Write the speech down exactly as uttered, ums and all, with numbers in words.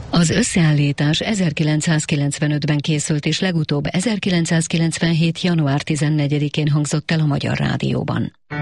Az összeállítás ezerkilencszázkilencvenötben készült, és legutóbb ezerkilencszázkilencvenhét. január tizennegyedikén hangzott el a Magyar Rádióban.